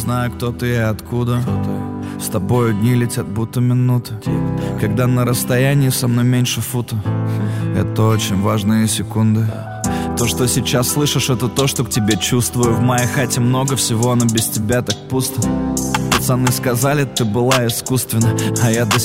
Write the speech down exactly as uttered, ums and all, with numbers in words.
знаю, кто ты и откуда. С тобою дни летят, будто минуты. Когда на расстоянии со мной меньше фута. Это очень важные секунды. То, что сейчас слышишь, это то, что к тебе чувствую. В моей хате много всего, но без тебя так пусто. Пацаны сказали, ты была искусственна, а я до